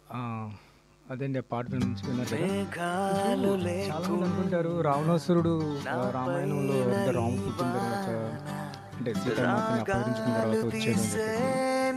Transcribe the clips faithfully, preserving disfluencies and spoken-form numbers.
ఆ! అదండి ఆ పాట నుంచి విన్నారు కదా! ఇప్పుడు చాలామంది అనుకుంటారు రావణాసురుడు ఆహ్, రామాయణంలో అంటే రాముడు పుట్టిన తర్వాత అంటే సీతామాతని అపహరించుకున్న తర్వాత వచ్చాడు అని చెప్పేసి.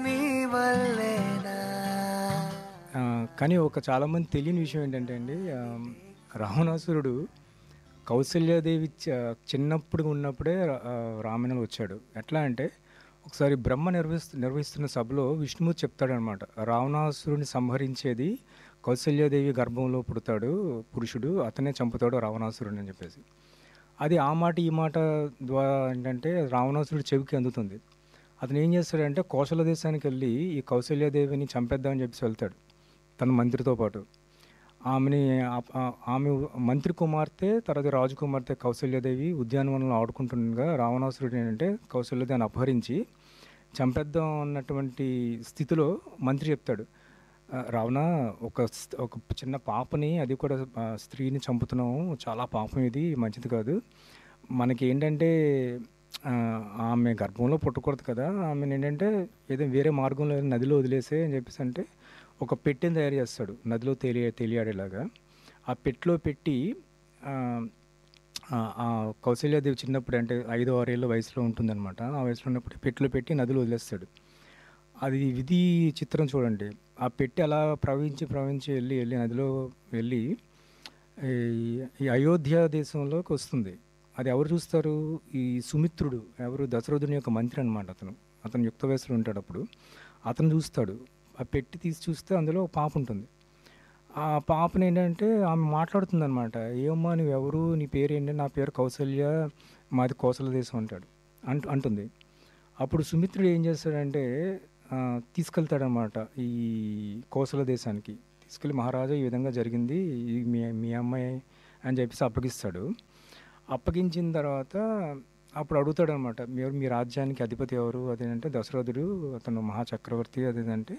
ఆహ్, కానీ ఒక చాలామంది తెలియని విషయం ఏంటంటే అండి ఆహ్, రావణాసురుడు కౌసల్యాదేవి చ చిన్నప్పుడు ఉన్నప్పుడే ఆహ్, రామాయణంలో వచ్చాడు. ఎట్లా అంటే ఒకసారి బ్రహ్మ నిర్వహిస్తు నిర్వహిస్తున్న సభలో విష్ణుమూర్తి చెప్తాడనమాట. రావణాసురుడిని సంహరించేది కౌసల్యాదేవి గర్భంలో పుడతాడు పురుషుడు. అతనే చంపుతాడు రావణాసురుడిని అని చెప్పేసి. అది ఆ మాట ఈ మాట ద్వారా ఏంటంటే రావణాసురుడి చెవికి అందుతుంది. అతను ఏం చేస్తాడంటే కోసల దేశానికి వెళ్ళి ఈ కౌసల్యాదేవిని చంపేద్దామని చెప్పేసి వెళ్తాడు తన మంత్రితో పాటు. ఆమెని ఆప్ ఆహ్, ఆమె మంత్రి కుమార్తె తర్వాత రాజకుమార్తె కౌసల్యాదేవి ఉద్యానవనంలో ఆడుకుంటుండగా రావణాసురుడు ఏంటంటే కౌసల్యాదేవిని అపహరించి చంపేద్దాం అన్నటువంటి స్థితిలో మంత్రి చెప్తాడు. ఆహ్, రావణ ఒక స్ ఒక చిన్న పాపని అది కూడా ఆహ్, స్త్రీని చంపుతున్నావు. చాలా పాపం ఇది మంచిది కాదు. మనకేంటంటే ఆహ్, ఆమె గర్భంలో పుట్టకూడదు కదా! ఆమెనేంటంటే ఏదో వేరే మార్గంలో నదిలో వదిలేసేయి అని చెప్పేసి అంటే ఒక పెట్టెని తయారు చేస్తాడు నదిలో తేలి తేలియాడేలాగా. ఆ పెట్టెలో పెట్టి ఆహ్, ఆహ్, ఆ కౌసల్యాదేవి చిన్నప్పుడు అంటే ఐదు, ఆరు ఏళ్ల వయసులో ఉంటుందన్నమాట. ఆ వయసులో ఉన్నప్పుడు పెట్టెలో పెట్టి నదిలో వదిలేస్తాడు. అది విధి చిత్రం చూడండి. ఆ పెట్టె అలా ప్రవహించి, ప్రవహించి ఎళ్ళి, ఎళ్ళి నదిలో వెళ్ళి ఈ ఈ అయోధ్య దేశంలోకి వస్తుంది. అది ఎవరు చూస్తారు? ఈ సుమిత్రుడు ఎవరు దశరథుని యొక్క మంత్రి అనమాట అతను. అతను యుక్త వయసులో ఉంటాడు అప్పుడు. అతను చూస్తాడు. ఆ పెట్టి తీసి చూస్తే అందులో ఒక పాప ఉంటుంది. ఆ పాపని ఏంటంటే ఆమె మాట్లాడుతుందనమాట. "ఏమ్మా నువ్వెవరు? నీ పేరేంటి?" "నా పేరు కౌసల్య. మాది కోసల దేశం" అంటాడు. అంటు అంటుంది. అప్పుడు సుమిత్రుడు ఏం చేస్తాడంటే ఆహ్, తీసుకెళ్తాడనమాట ఈ కోసల దేశానికి. తీసుకెళ్ళి "మహారాజా ఈ విధంగా జరిగింది. ఈ మీ మీ అమ్మాయి" అని చెప్పేసి అప్పగిస్తాడు. అప్పగించిన తర్వాత అప్పుడు అడుగుతాడనమాట. "మీరు మీ రాజ్యానికి అధిపతి ఎవరు?" అదేంటంటే "దశరథుడు. అతను మహాచక్రవర్తి" అదేంటంటే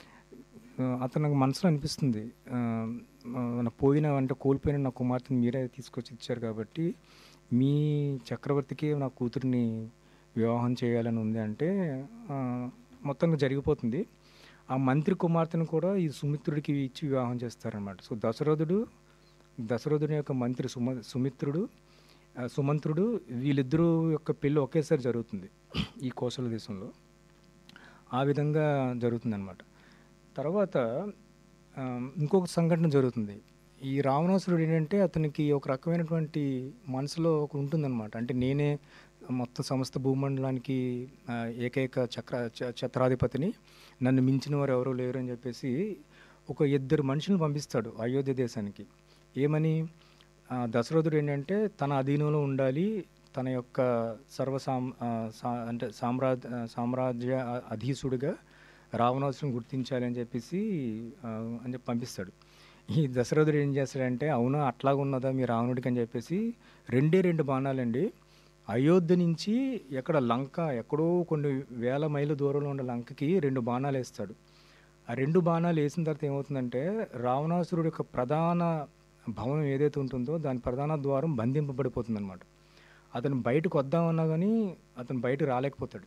ఆహ్, అతనికి మనసులో అనిపిస్తుంది. ఆహ్, మన పోయిన అంటే కోల్పోయిన నా కుమార్తెని మీరే తీసుకొచ్చి ఇచ్చారు కాబట్టి, మీ చక్రవర్తికి నా కూతురిని వివాహం చేయాలని ఉంది అంటే ఆహ్, మొత్తానికి జరిగిపోతుంది. ఆ మంత్రి కుమార్తెను కూడా ఈ సుమిత్రుడికి ఇచ్చి వివాహం చేస్తారనమాట. సో, దశరథుడు, దశరథుని యొక్క మంత్రి సుమ సుమిత్రుడు ఆహ్, సుమంత్రుడు వీళ్ళిద్దరూ యొక్క పెళ్లి ఒకేసారి జరుగుతుంది ఈ కోసల దేశంలో. ఆ విధంగా జరుగుతుందనమాట. తర్వాత ఆహ్, ఇంకొక సంఘటన జరుగుతుంది. ఈ రావణాసురుడు ఏంటంటే అతనికి ఒక రకమైనటువంటి మనసులో ఒక ఉంటుందన్నమాట. అంటే నేనే మొత్తం సమస్త భూమండలానికి ఆహ్, ఏకైక చక్ర చ ఛత్రాధిపతిని. నన్ను మించిన వారు ఎవరు లేరు అని చెప్పేసి ఒక ఇద్దరు మనుషులను పంపిస్తాడు అయోధ్య దేశానికి. ఏమని? ఆహ్, దశరథుడు ఏంటంటే తన అధీనంలో ఉండాలి. తన యొక్క సర్వ సాం ఆహ్, సా అంటే సామ్రాజ్ సామ్రాజ్య అధీసుడిగా రావణాసురుడిని గుర్తించాలి అని చెప్పేసి ఆహ్, అని చెప్పి పంపిస్తాడు. ఈ దశరథుడు ఏం చేస్తాడంటే అవునా అట్లాగున్నదా మీ రావణుడికి అని చెప్పేసి రెండే రెండు బాణాలండి. అయోధ్య నుంచి ఎక్కడ లంక ఎక్కడో కొన్ని వేల మైళ్ళ దూరంలో ఉన్న లంకకి రెండు బాణాలు వేస్తాడు. ఆ రెండు బాణాలు వేసిన తర్వాత ఏమవుతుందంటే రావణాసురుడి యొక్క ప్రధాన భవనం ఏదైతే ఉంటుందో దాని ప్రధాన ద్వారం బంధింపబడిపోతుందన్నమాట. అతను బయటకు వద్దామన్నా కానీ అతను బయటకు రాలేకపోతాడు.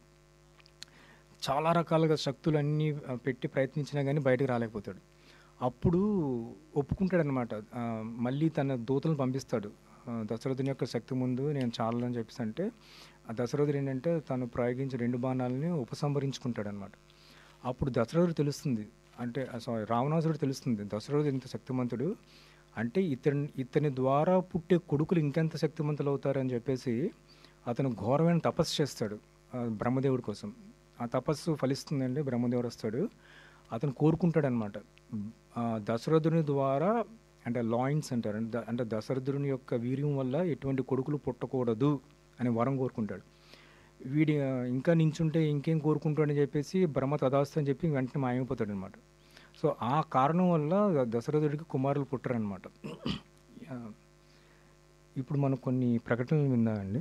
చాలా రకాలుగా శక్తులన్నీ ఆహ్, పెట్టి ప్రయత్నించినా గానీ బయటకు రాలేకపోతాడు. అప్పుడు ఒప్పుకుంటాడనమాట. ఆహ్, మళ్ళీ తన దూతలను పంపిస్తాడు. ఆహ్, దశరథుని యొక్క శక్తి ముందు నేను చాలని చెప్పేసి అంటే, ఆ దశరథుడు ఏంటంటే తను ప్రయోగించిన రెండు బాణాలని ఉపసంహరించుకుంటాడనమాట. అప్పుడు దశరథుడు తెలుస్తుంది. అంటే సారీ రావణాసురుడు తెలుస్తుంది. దశరథుడు ఇంత శక్తిమంతుడు. అంటే ఇతని ఇతని ద్వారా పుట్టే కొడుకులు ఇంకెంత శక్తిమంతులు అవుతారని చెప్పేసి అతను ఘోరమైన తపస్సు చేస్తాడు ఆహ్, బ్రహ్మదేవుడి కోసం. ఆ తపస్సు ఫలిస్తుందండి. బ్రహ్మదేవుడు వస్తాడు. అతను కోరుకుంటాడనమాట. ఆహ్, దశరథుని ద్వారా అంటే లాయిన్స్ అంటారు. ద అంటే దశరథుని యొక్క వీర్యం వల్ల ఎటువంటి కొడుకులు పుట్టకూడదు అని వరం కోరుకుంటాడు. వీడి ఆహ్, ఇంకా నించుంటే ఇంకేం కోరుకుంటాడని చెప్పేసి బ్రహ్మ తదాస్తు అని చెప్పి వెంటనే మాయమైపోతాడనమాట. సో, ఆ కారణం వల్ల దశరథుడికి కుమారులు పుట్టరనమాట. ఆహ్, ఇప్పుడు మనం కొన్ని ప్రకటనలు విందామండి.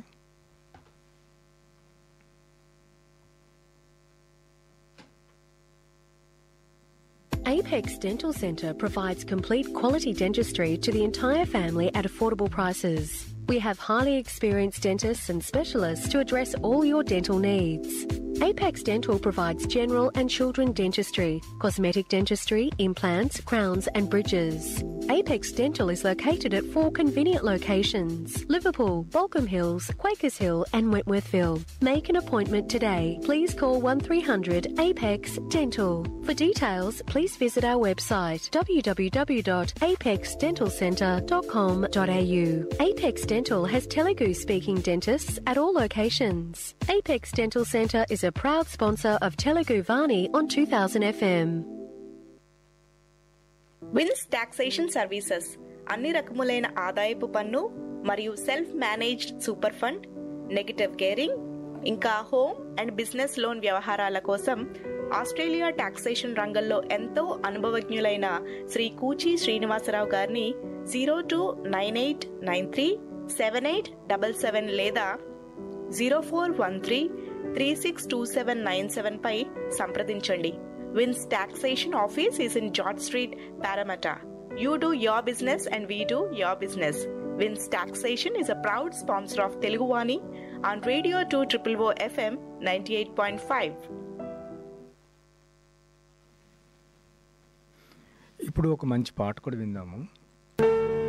Apex Dental Centre provides complete quality dentistry to the entire family at affordable prices. We have highly experienced dentists and specialists to address all your dental needs. Apex Dental provides general and children dentistry, cosmetic dentistry, implants, crowns and bridges. Apex Dental is located at four convenient locations: Liverpool, Balcombe Hills, Quakers Hill and Wentworthville. Make an appointment today. Please call one three hundred APEX Dental. For details, please visit our website w w w dot apex dental centre dot com dot a u. Apex Dental has Telugu speaking dentists at all locations. Apex Dental Centre is a proud sponsor of Telugu Vani on two thousand F M. Wins taxation services అన్ని రకములైన ఆదాయపు పన్ను మరియు self managed super fund, negative caring, ఇంకా home and business loan వ్యవహారాల కోసం Australia taxation రంగంలో ఎంతో అనుభవజ్ఞులైన శ్రీ కూచి శ్రీనివాసరావు గారిని zero two nine eight nine three seven eight double seven లేదా zero four one three three six two seven nine seven పై సంప్రదించండి. Wins Taxation Office is in George Street, Parramatta. You do your business and we do your business. Wins Taxation is a proud sponsor of Telugu Vani on Radio two O O O F M ninety-eight point five. ఇప్పుడు ఒక మంచి పాట కూడా విందాము.